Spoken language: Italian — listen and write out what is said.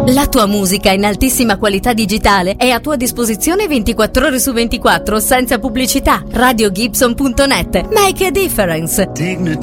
La tua musica in altissima qualità digitale è a tua disposizione 24 ore su 24 senza pubblicità. RadioGibson.net. Make a difference. Dignity